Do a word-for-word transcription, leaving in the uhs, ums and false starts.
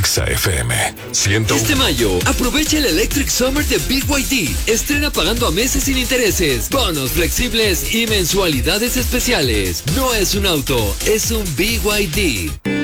Exa F M. Siento. Este mayo, aprovecha el Electric Summer de B Y D. Estrena pagando a meses sin intereses, bonos flexibles y mensualidades especiales. No es un auto, es un B Y D.